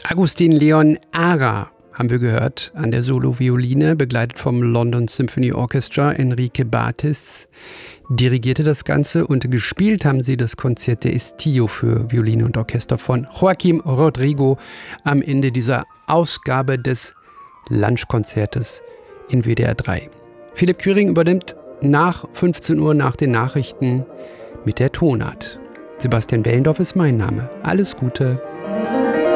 Agustin Leon Ara haben wir gehört an der Solo-Violine, begleitet vom London Symphony Orchestra. Enrique Bartis dirigierte das Ganze und gespielt haben sie das Concerto Estío für Violine und Orchester von Joaquim Rodrigo am Ende dieser Ausgabe des Lunchkonzertes in WDR 3. Philipp Quiring übernimmt nach 15 Uhr nach den Nachrichten mit der Tonart. Sebastian Wellendorf ist mein Name. Alles Gute.